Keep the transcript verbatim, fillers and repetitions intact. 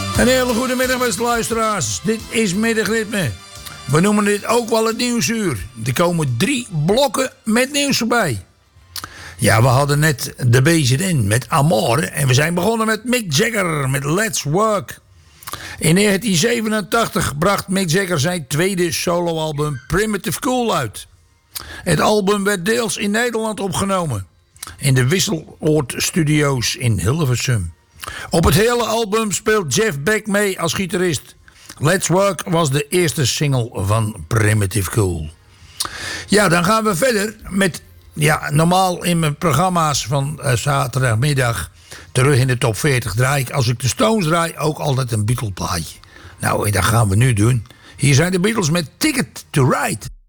Een hele goede middag, beste luisteraars. Dit is Middagritme. We noemen dit ook wel het Nieuwsuur. Er komen drie blokken met nieuws voorbij. Ja, we hadden net de B Z N met Amore. En we zijn begonnen met Mick Jagger met Let's Work. In negentien zevenentachtig bracht Mick Jagger zijn tweede soloalbum Primitive Cool uit. Het album werd deels in Nederland opgenomen. In de Wisseloord Studios in Hilversum. Op het hele album speelt Jeff Beck mee als gitarist. Let's Work was de eerste single van Primitive Cool. Ja, dan gaan we verder met... Ja, normaal in mijn programma's van uh, zaterdagmiddag... terug in de top veertig draai ik, als ik de Stones draai... ook altijd een Beatle plaatje. Nou, en dat gaan we nu doen. Hier zijn de Beatles met Ticket to Ride.